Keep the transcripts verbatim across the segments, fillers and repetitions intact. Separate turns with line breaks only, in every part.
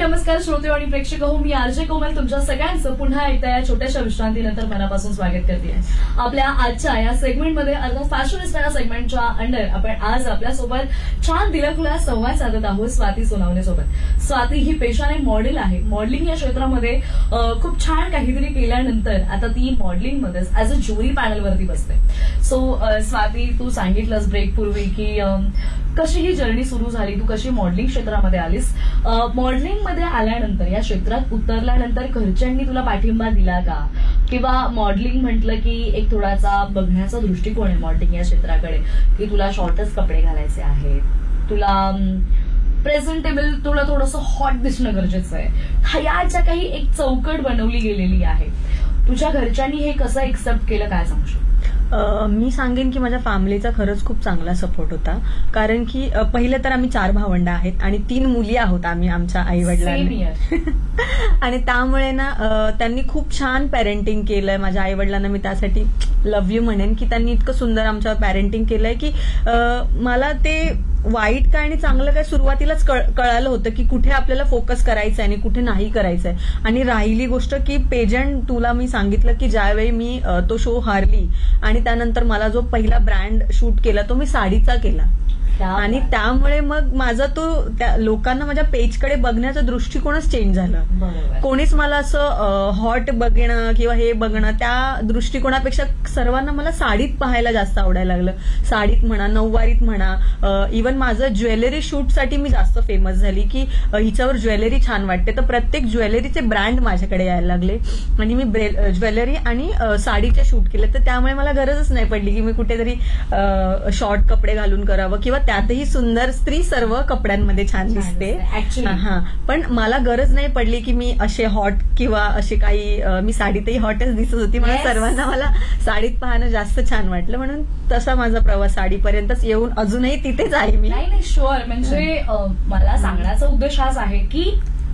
नमस्कार श्रोते आणि प्रेक्षक हो, मी आरजे कोमल तुमच्या सगळ्यांचं पुन्हा एकदा या छोट्याशा विश्रांतीनंतर मनापासून स्वागत करते. आपल्या आजच्या या सेगमेंटमध्ये अर्थात फॅशनिस्ट या सेगमेंटच्या अंडर आपण आज आपल्यासोबत छान दिलखुलास संवाद साधत आहोत स्वाती सोनावणे सोबत. स्वाती ही पेशाने मॉडेल आहे. मॉडेलिंग या क्षेत्रामध्ये खूप छान काहीतरी केल्यानंतर आता ती मॉडेलिंगमध्येच ऍज अ ज्युरी पॅनलवरती बसते. सो स्वाती, तू सांगितलंस ब्रेकपूर्वी की कशी ही जर्नी सुरू झाली, तू कशी मॉडेलिंग क्षेत्रामध्ये आलीस. मॉडेलिंग मध्ये आल्यानंतर या क्षेत्रात उतरल्यानंतर घरच्यांनी तुला पाठिंबा दिला का, किंवा मॉडेलिंग म्हटलं की एक थोडासा बघण्याचा दृष्टिकोन आहे मॉडेलिंग या क्षेत्राकडे की तुला शॉर्टच कपडे घालायचे आहेत, तुला प्रेझेंटेबल, तुला थोडंसं हॉट दिसणं गरजेचं आहे, याच्या काही एक चौकट बनवली गेलेली आहे. तुझ्या घरच्यांनी हे कसं एक्सेप्ट केलं, काय सांगू?
मी सांगेन की माझ्या फॅमिलीचा खरंच खूप चांगला सपोर्ट होता. कारण की पहिलं तर आम्ही चार भावंड आहेत आणि तीन मुली आहोत आम्ही आमच्या आई वडिलांना. आणि त्यामुळे ना त्यांनी खूप छान पॅरेंटिंग केलंय. माझ्या आई वडिलांना मी त्यासाठी लव्ह यू म्हणेन की त्यांनी इतकं सुंदर आमच्यावर पॅरेंटिंग केलंय की मला ते वाईट काय आणि चांगलं काय सुरुवातीलाच कळालं होतं की कुठे आपल्याला फोकस करायचं आहे आणि कुठे नाही करायचंय. आणि राहिली गोष्ट की पेजंट, तुला मी सांगितलं की ज्यावेळी मी तो शो हारली आणि त्यानंतर मला जो पहिला ब्रँड शूट केला तो मी साडीचा केला. आणि त्यामुळे मग माझा तो त्या लोकांना माझ्या पेजकडे बघण्याचा दृष्टिकोनच चेंज झाला. कोणीच मला असं हॉट बघणं किंवा हे बघणं, त्या दृष्टिकोनापेक्षा सर्वांना मला साडीत पाहायला जास्त आवडायला लागलं. साडीत म्हणा, नऊवारीत म्हणा. इव्हन माझं ज्वेलरी शूटसाठी मी जास्त फेमस झाली की हिच्यावर ज्वेलरी छान वाटते, तर प्रत्येक ज्वेलरीचे ब्रँड माझ्याकडे यायला लागले आणि मी ज्वेलरी आणि साडीचे शूट केले. तर त्यामुळे मला गरजच नाही पडली की मी कुठेतरी शॉर्ट कपडे घालून करावं, किंवा त्यातही सुंदर स्त्री सर्व कपड्यांमध्ये छान दिसते. हा, पण मला गरज नाही पडली की मी असे हॉट किंवा असे काही, मी साडीतही हॉटच दिसत होती. मला सर्वांना मला साडीत पाहणं जास्त छान वाटलं, म्हणून तसा माझा प्रवास साडीपर्यंतच येऊन अजूनही तिथेच आहे मी.
नाही नाही शुअर, म्हणजे मला सांगण्याचा उद्देश हाच आहे की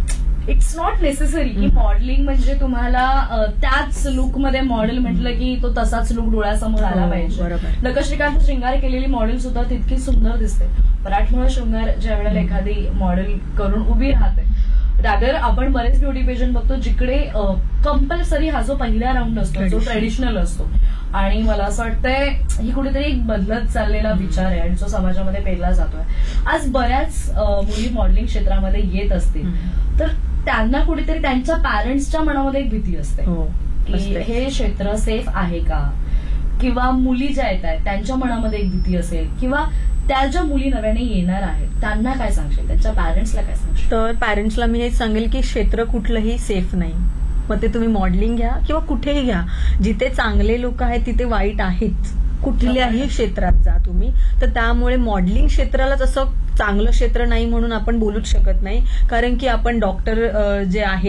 इट्स नॉट नेसेसरी की मॉडेलिंग म्हणजे तुम्हाला त्याच लुकमध्ये मॉडेल म्हटलं की तो तसाच लुक डोळ्यासमोर आला पाहिजे. नखश्रीकांत शृंगार केलेली मॉडेल सुद्धा तितकी सुंदर दिसते. मराठमोळा शृंगार ज्या वेळेला एखादी मॉडेल करून उभी राहते, रादर आपण बरेच ब्युटी पेजंट बघतो जिकडे कंपल्सरी हा जो पहिला राऊंड असतो जो ट्रेडिशनल असतो, आणि मला असं वाटतंय ही कुठेतरी एक बदलत चाललेला विचार आहे आणि जो समाजामध्ये पेरला जातोय. आज बऱ्याच मुली मॉडेलिंग क्षेत्रामध्ये येत असतील तर त्यांना कुठेतरी त्यांच्या पॅरेंट्सच्या मनामध्ये एक भीती असते की हे क्षेत्र सेफ आहे का, किंवा मुली ज्या येत आहेत त्यांच्या मनामध्ये एक भीती असेल, किंवा त्या ज्या मुली नव्याने येणार आहेत त्यांना काय सांगशील, त्यांच्या पॅरेंट्सला काय सांगशील?
तर पॅरेंट्सला मी हेच सांगेल की क्षेत्र कुठलंही सेफ नाही. मग ते तुम्ही मॉडेलिंग घ्या किंवा कुठेही घ्या, जिथे चांगले लोक आहेत तिथे वाईट आहेत. कुठल्याही क्षेत्रात जा तुम्ही. तर त्यामुळे मॉडेलिंग क्षेत्रालाच असं चांगलं क्षेत्र नाही म्हणून आपण बोलूच शकत नाही. कारण की आपण डॉक्टर जे आहेत